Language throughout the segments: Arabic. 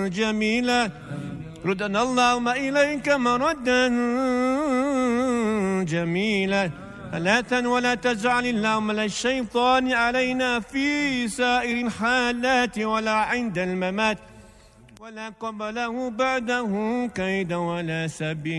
جميلا. ردنا اللهم إليك مردا جميلا. ولا تجعل اللهم للشيطان علينا في سائر الحالات ولا عند الممات ولا قبله بعده كيدا ولا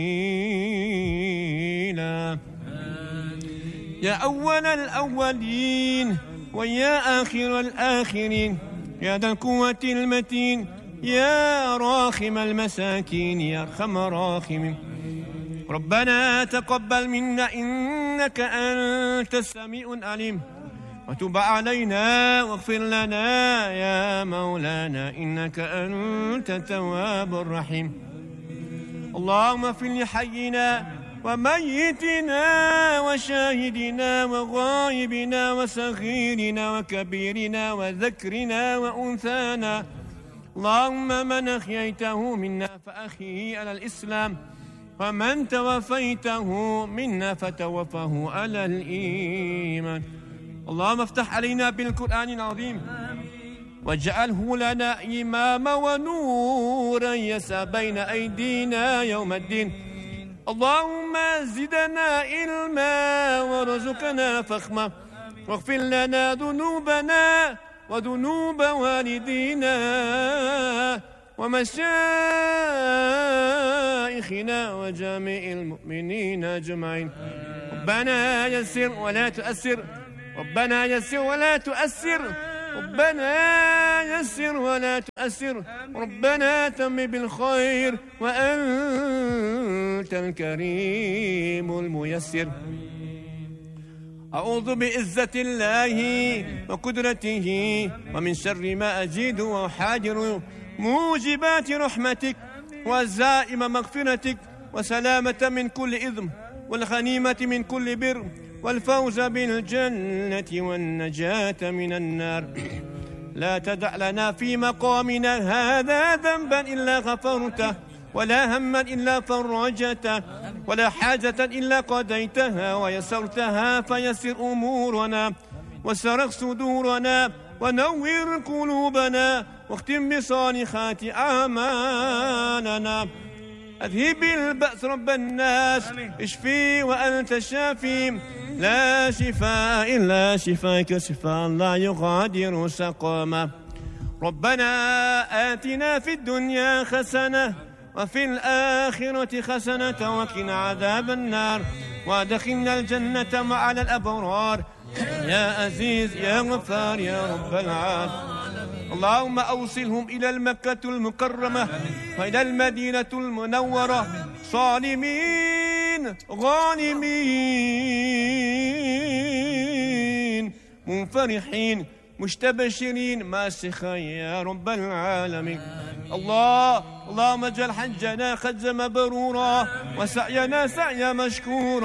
سبيلا. يا أول الأولين ويا آخر الآخرين يا ذا القوة المتين يا راحم المساكين يا أرحم الراحمين. ربنا تقبل منا إنك أنت السميع العليم وتب علينا واغفر لنا يا مولانا إنك أنت التواب الرحيم. اللهم اغفر لحينا وميتنا وشاهدنا وغائبنا وصغيرنا وكبيرنا وذكرنا وأنثانا. اللهم من أحييته منا فأحيه على الإسلام ومن توفيته منا فتوفه على الإيمان. اللهم افتح علينا بالقرآن العظيم واجعله لنا إماما ونورا يسعى بين أيدينا يوم الدين. اللهم زدنا علما وارزقنا فهما واغفر لنا ذنوبنا وذنوب والدينا ومشايخنا وجميع المؤمنين أجمعين. ربنا يسر ولا تؤسر ربنا يسر ولا تؤسر ربنا يسر ولا تؤسر ربنا تم بالخير وأنت الكريم الميسر. أعوذ بعزة الله وقدرته ومن شر ما أجيد وأحاذر موجبات رحمتك وزائم مغفرتك وسلامة من كل إثم والغنيمة من كل بر والفوز بالجنة والنجاة من النار. لا تدع لنا في مقامنا هذا ذنبا إلا غفرته ولا هما إلا فرجته ولا حاجة إلا قضيتها ويسرتها فيسر أمورنا وسرق صدورنا ونور قلوبنا واختم بصالحات أعمالنا. أذهب البأس رب الناس اشفي وأنت الشافي لا شفاء إلا شفاءك شفاء لا يغادر سقما. ربنا آتنا في الدنيا حسنة وفي الآخرة حسنة وقنا عذاب النار وادخلنا الجنة مع الأبرار يا عزيز يا غفار يا رب العالمين. اللهم أوصلهم إلى المكة المكرمة وإلى المدينة المنورة صالمين غانمين منفرحين مستبشرين ماسخا يا رب العالمين. اللهم اجعل حجنا حجا مبرورا وسعينا سعيا مشكورا